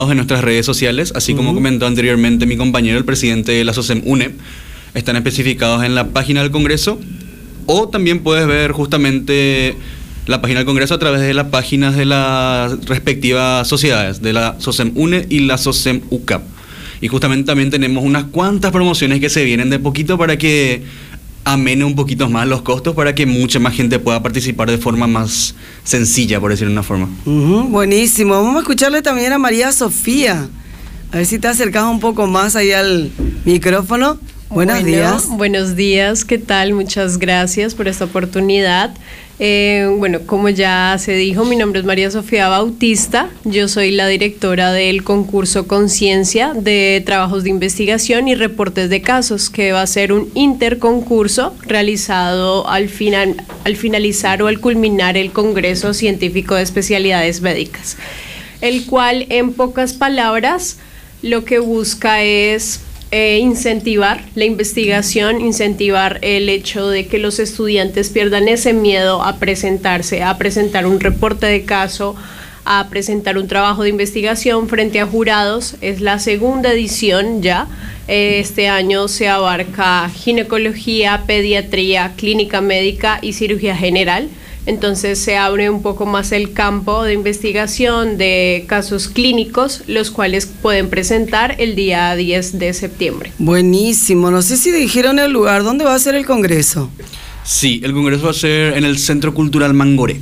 en nuestras redes sociales, así como comentó anteriormente mi compañero, el presidente de la SOCEM UNE, están especificados en la página del Congreso, o también puedes ver justamente la página del Congreso a través de las páginas de las respectivas sociedades, de la SOCEM UNE y la SOCEM UCAP. Y justamente también tenemos unas cuantas promociones que se vienen de poquito para que amene un poquito más los costos, para que mucha más gente pueda participar de forma más sencilla, por decirlo de una forma. Buenísimo. Vamos a escucharle también a María Sofía. A ver si te acercas un poco más ahí al micrófono. Buenos días. Buenos días, ¿qué tal? Muchas gracias por esta oportunidad. Bueno, como ya se dijo, mi nombre es María Sofía Bautista, yo soy la directora del concurso Conciencia de Trabajos de Investigación y Reportes de Casos, que va a ser un interconcurso realizado al finalizar o al culminar el Congreso Científico de Especialidades Médicas, el cual, en pocas palabras, lo que busca es incentivar la investigación, incentivar el hecho de que los estudiantes pierdan ese miedo a presentarse, a presentar un reporte de caso, a presentar un trabajo de investigación frente a jurados. Es la segunda edición ya. Este año se abarca ginecología, pediatría, clínica médica y cirugía general. Entonces se abre un poco más el campo de investigación de casos clínicos, los cuales pueden presentar el día 10 de septiembre. Buenísimo. No sé si dijeron el lugar. ¿Dónde va a ser el congreso? Sí, el congreso va a ser en el Centro Cultural Mangoré,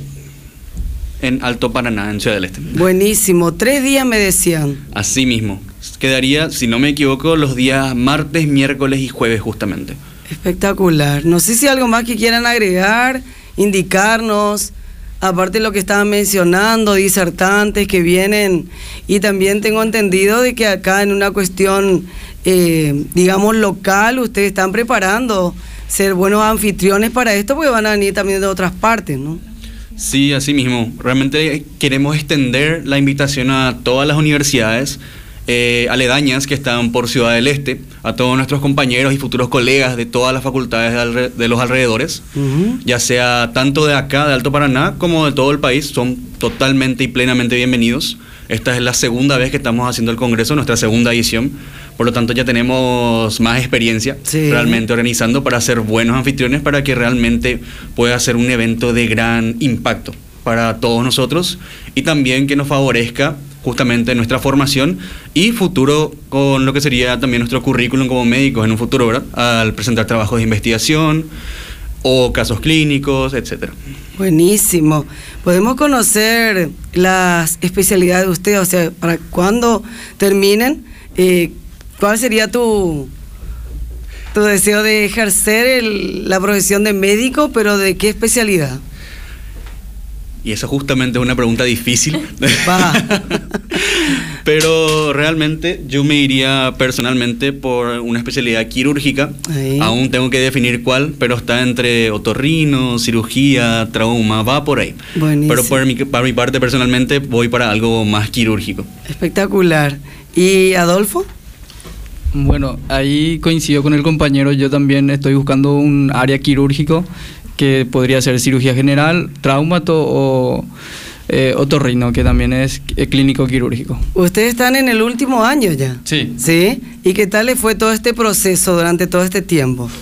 en Alto Paraná, en Ciudad del Este. Buenísimo. 3 días me decían. Así mismo. Quedaría, si no me equivoco, los días martes, miércoles y jueves justamente. Espectacular. No sé si algo más que quieran agregar, indicarnos, aparte de lo que estaban mencionando, disertantes que vienen, y también tengo entendido de que acá en una cuestión, digamos, local, ustedes están preparando ser buenos anfitriones para esto, porque van a venir también de otras partes, ¿no? Sí, así mismo. Realmente queremos extender la invitación a todas las universidades aledañas que están por Ciudad del Este, a todos nuestros compañeros y futuros colegas de todas las facultades de los alrededores, ya sea tanto de acá, de Alto Paraná, como de todo el país. Son totalmente y plenamente bienvenidos. Esta es la segunda vez que estamos haciendo el congreso, nuestra segunda edición, por lo tanto ya tenemos más experiencia realmente organizando para ser buenos anfitriones, para que realmente pueda ser un evento de gran impacto para todos nosotros y también que nos favorezca justamente nuestra formación y futuro con lo que sería también nuestro currículum como médicos en un futuro, ¿verdad? Al presentar trabajos de investigación o casos clínicos, etcétera. Buenísimo. ¿Podemos conocer las especialidades de usted? O sea, para cuando terminen, ¿cuál sería tu deseo de ejercer la profesión de médico, pero de qué especialidad? Y eso justamente es una pregunta difícil. Pero realmente yo me iría personalmente por una especialidad quirúrgica. Aún tengo que definir cuál, pero está entre otorrino, cirugía, trauma, va por ahí. Buenísimo. Pero para mi parte personalmente voy para algo más quirúrgico. Espectacular. ¿Y Adolfo? Bueno, ahí coincido con el compañero. Yo también estoy buscando un área quirúrgico, que podría ser cirugía general, traumato o otorrino, que también es clínico quirúrgico. Ustedes están en el último año ya. Sí. ¿Sí? ¿Y qué tal le fue todo este proceso durante todo este tiempo?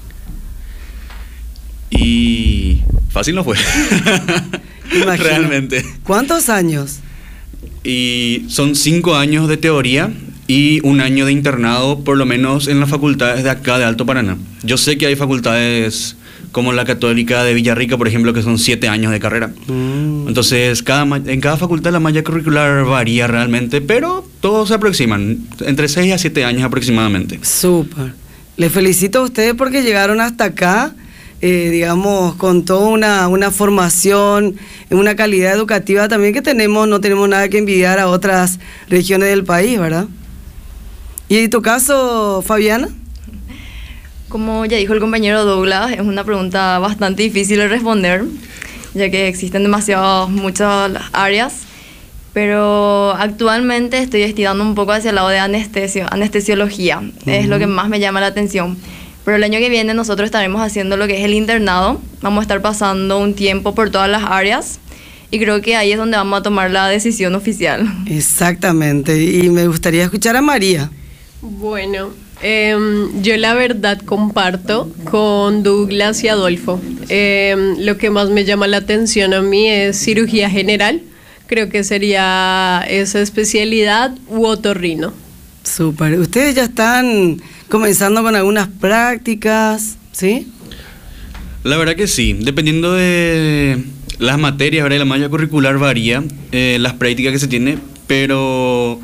Y fácil no fue. Realmente. ¿Cuántos años? Y son 5 años de teoría y 1 año de internado, por lo menos en las facultades de acá de Alto Paraná. Yo sé que hay facultades como la Católica de Villarrica, por ejemplo, que son 7 años de carrera. Entonces, en cada facultad la malla curricular varía realmente, pero todos se aproximan, entre 6 a 7 años aproximadamente. Súper. Les felicito a ustedes porque llegaron hasta acá, digamos, con toda una formación, una calidad educativa también que no tenemos nada que envidiar a otras regiones del país, ¿verdad? ¿Y en tu caso, Fabiana? Como ya dijo el compañero Douglas, es una pregunta bastante difícil de responder, ya que existen muchas áreas, pero actualmente estoy estirando un poco hacia el lado de anestesiología, es lo que más me llama la atención. Pero el año que viene nosotros estaremos haciendo lo que es el internado, vamos a estar pasando un tiempo por todas las áreas y creo que ahí es donde vamos a tomar la decisión oficial. Exactamente, y me gustaría escuchar a María. Bueno, yo la verdad comparto con Douglas y Adolfo. Lo que más me llama la atención a mí es cirugía general. Creo que sería esa especialidad u otorrino. Súper. Ustedes ya están comenzando con algunas prácticas, ¿sí? La verdad que sí, dependiendo de las materias, ¿verdad? Y la malla curricular varía, las prácticas que se tiene, pero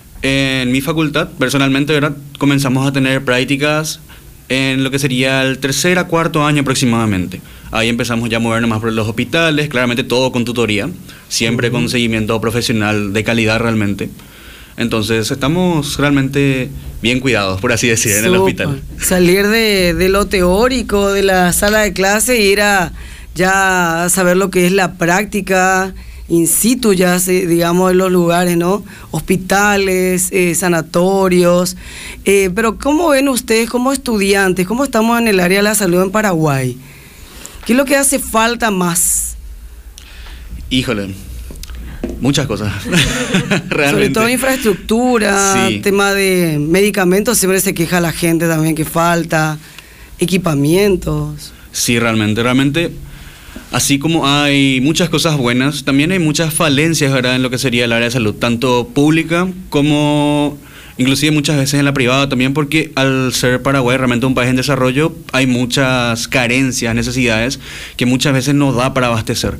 en mi facultad, personalmente, ¿verdad? Comenzamos a tener prácticas en lo que sería el 3er a 4.º año aproximadamente. Ahí empezamos ya a movernos más por los hospitales, claramente todo con tutoría, siempre con seguimiento profesional de calidad realmente. Entonces estamos realmente bien cuidados, por así decir, en el hospital. Salir de lo teórico, de la sala de clase, e ir a ya a saber lo que es la práctica in situ, ya digamos, en los lugares, ¿no? Hospitales, sanatorios. Pero ¿cómo ven ustedes como estudiantes? ¿Cómo estamos en el área de la salud en Paraguay? ¿Qué es lo que hace falta más? Híjole, muchas cosas. Realmente. Sobre todo infraestructura, sí. Tema de medicamentos, siempre se queja la gente también que falta, equipamientos. Sí, realmente, así como hay muchas cosas buenas, también hay muchas falencias, ¿verdad? En lo que sería el área de salud, tanto pública como inclusive muchas veces en la privada también, porque al ser Paraguay realmente un país en desarrollo, hay muchas carencias, necesidades que muchas veces no da para abastecer.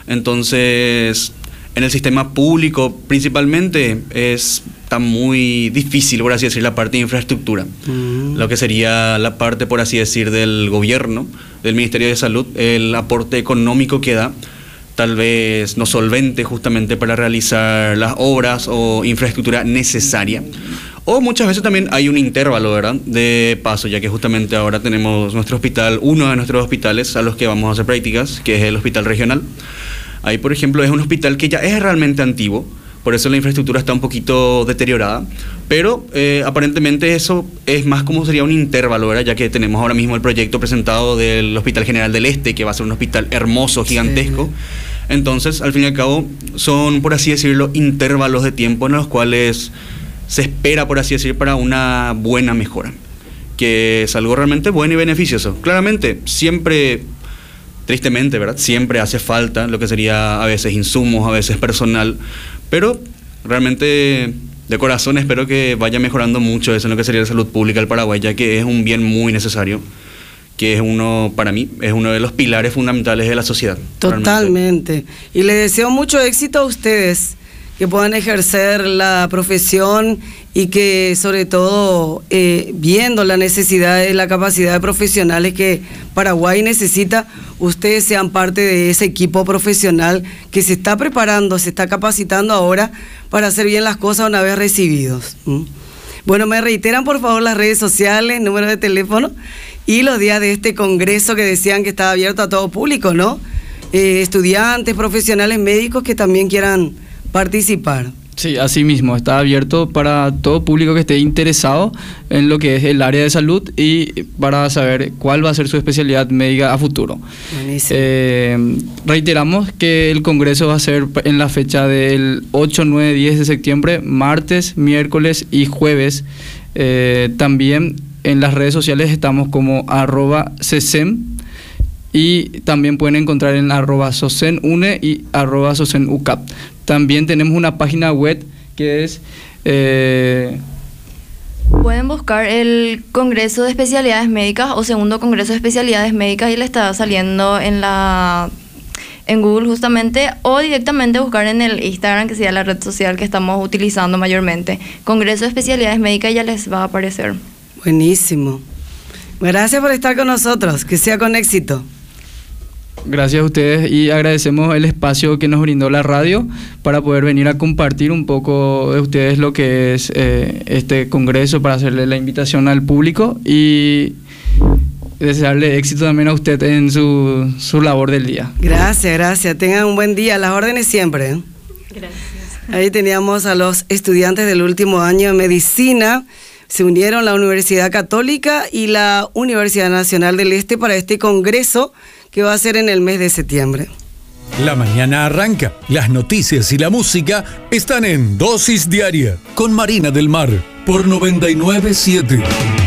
Entonces, en el sistema público principalmente está muy difícil, por así decir, la parte de infraestructura. Lo que sería la parte, por así decir, del gobierno, del Ministerio de Salud, el aporte económico que da, tal vez no solvente justamente para realizar las obras o infraestructura necesaria. O muchas veces también hay un intervalo, ¿verdad?, de paso, ya que justamente ahora tenemos nuestro hospital, uno de nuestros hospitales a los que vamos a hacer prácticas, que es el hospital regional. Ahí, por ejemplo, es un hospital que ya es realmente antiguo, por eso la infraestructura está un poquito deteriorada, pero aparentemente eso es más como sería un intervalo, ¿verdad? Ya que tenemos ahora mismo el proyecto presentado del Hospital General del Este, que va a ser un hospital hermoso, gigantesco. Sí. Entonces, al fin y al cabo, son, por así decirlo, intervalos de tiempo en los cuales se espera, por así decir, para una buena mejora, que es algo realmente bueno y beneficioso. Claramente, siempre, tristemente, ¿verdad?, siempre hace falta lo que sería a veces insumos, a veces personal, pero realmente de corazón espero que vaya mejorando mucho eso en lo que sería la salud pública del Paraguay, ya que es un bien muy necesario, que es para mí, es uno de los pilares fundamentales de la sociedad. Totalmente. Realmente. Y le deseo mucho éxito a ustedes, que puedan ejercer la profesión y que sobre todo viendo la necesidad y la capacidad de profesionales que Paraguay necesita, ustedes sean parte de ese equipo profesional que se está preparando, se está capacitando ahora para hacer bien las cosas una vez recibidos. Bueno, me reiteran por favor las redes sociales, número de teléfono y los días de este congreso que decían que estaba abierto a todo público, ¿no? Estudiantes, profesionales médicos que también quieran participar. Sí, así mismo, está abierto para todo público que esté interesado en lo que es el área de salud y para saber cuál va a ser su especialidad médica a futuro. Reiteramos que el congreso va a ser en la fecha del 8, 9, 10 de septiembre, martes, miércoles y jueves. También en las redes sociales estamos como @cesem y también pueden encontrar en @socenune y @socenucap. También tenemos una página web que es... Pueden buscar el Congreso de Especialidades Médicas o Segundo Congreso de Especialidades Médicas y le está saliendo en Google justamente, o directamente buscar en el Instagram, que sería la red social que estamos utilizando mayormente. Congreso de Especialidades Médicas, ya les va a aparecer. Buenísimo. Gracias por estar con nosotros, que sea con éxito. Gracias a ustedes y agradecemos el espacio que nos brindó la radio para poder venir a compartir un poco de ustedes lo que es este congreso, para hacerle la invitación al público y desearle éxito también a usted en su labor del día. Gracias. Tengan un buen día. Las órdenes siempre. Gracias. Ahí teníamos a los estudiantes del último año de medicina. Se unieron la Universidad Católica y la Universidad Nacional del Este para este congreso que va a ser en el mes de septiembre. La mañana arranca. Las noticias y la música están en Dosis Diaria con Marina del Mar por 99.7.